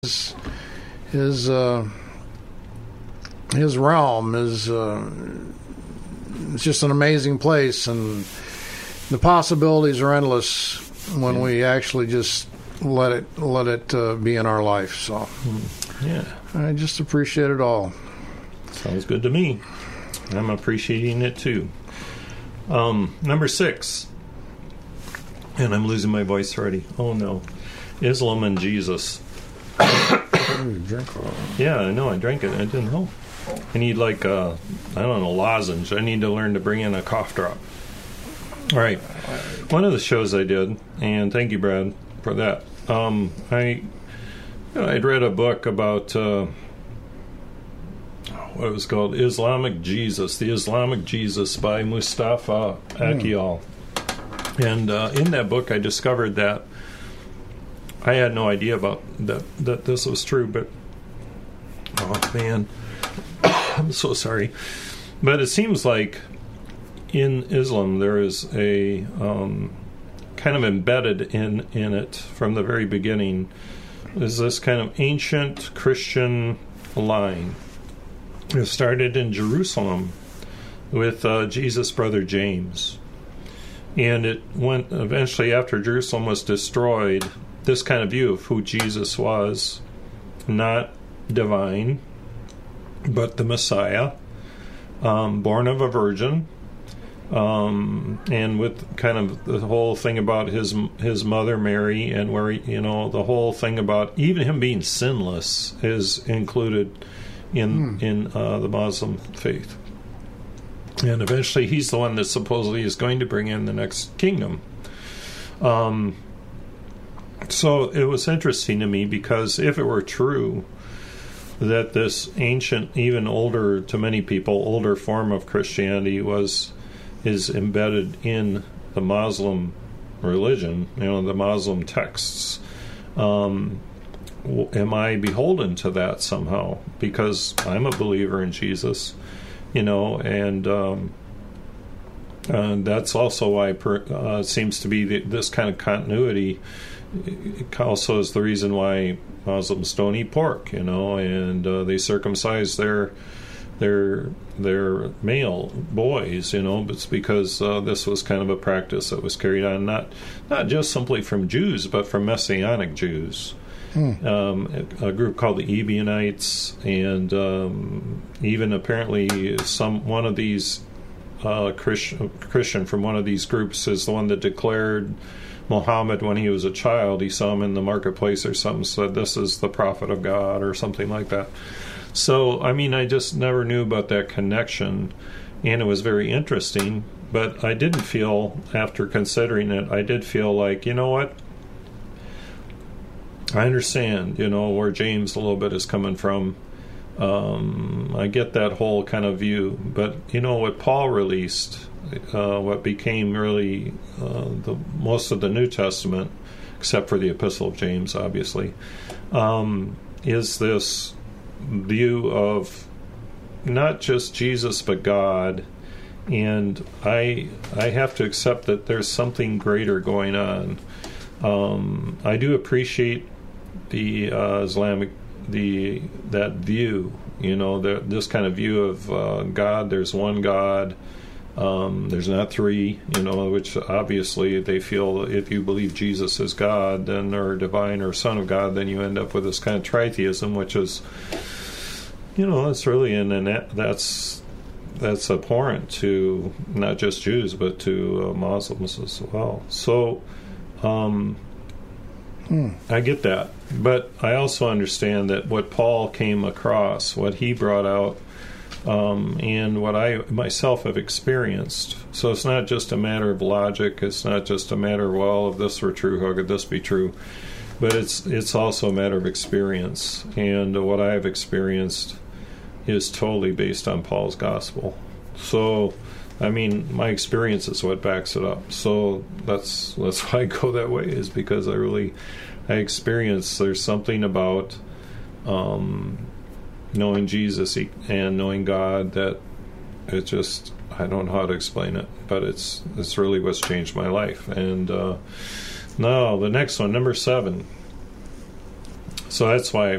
his realm is it's just an amazing place, and the possibilities are endless when we actually just let it be in our life. So yeah, I just appreciate it all. Sounds good to me. I'm appreciating it too. Number 6, and I'm losing my voice already. Oh no, Islam and Jesus. Yeah, I know. I drank it. I didn't know. I need I don't know, lozenge. I need to learn to bring in a cough drop. All right. One of the shows I did, and thank you, Brad, for that. I'd read a book about what it was called, Islamic Jesus, The Islamic Jesus by Mustafa Akyol. And in that book, I discovered that I had no idea about that this was true, but oh man, I'm so sorry. But it seems like in Islam there is a kind of embedded in it from the very beginning is this kind of ancient Christian line. It started in Jerusalem with Jesus' brother James, and it went eventually after Jerusalem was destroyed. This kind of view of who Jesus was, not divine, but the Messiah, born of a virgin, and with kind of the whole thing about his mother Mary, and where the whole thing about even him being sinless is included in the Muslim faith. And eventually he's the one that supposedly is going to bring in the next kingdom. So it was interesting to me because if it were true that this ancient, even older to many people, older form of Christianity is embedded in the Muslim religion, the Muslim texts, am I beholden to that somehow? Because I'm a believer in Jesus, and that's also why it seems to be this kind of continuity. It also is the reason why Muslims don't eat pork, and they circumcise their male boys, but it's because this was kind of a practice that was carried on not just simply from Jews, but from Messianic Jews. A group called the Ebionites, and even apparently one of these Christian from one of these groups is the one that declared Muhammad when he was a child. He saw him in the marketplace or something, said this is the prophet of God or something like that. So I just never knew about that connection, and it was very interesting, but I didn't feel, after considering it, I did feel like, you know what, I understand where James a little bit is coming from. I get that whole kind of view, but what Paul released, what became really the most of the New Testament, except for the Epistle of James, obviously, is this view of not just Jesus but God, and I have to accept that there's something greater going on. I do appreciate the Islamic that view, this kind of view of God. There's one God. There's not three, which obviously they feel if you believe Jesus is God, then or divine or Son of God, then you end up with this kind of tritheism, which is, that's really that's abhorrent to not just Jews but to Muslims as well. So I get that, but I also understand that what Paul came across, what he brought out, and what I myself have experienced. So it's not just a matter of logic. It's not just a matter of, well, if this were true, how could this be true? But it's also a matter of experience. And what I have experienced is totally based on Paul's gospel. So, my experience is what backs it up. So that's why I go that way, is because I experience there's something about knowing Jesus and knowing God that it just, I don't know how to explain it, but it's really what's changed my life. And now the next one, number 7. So that's why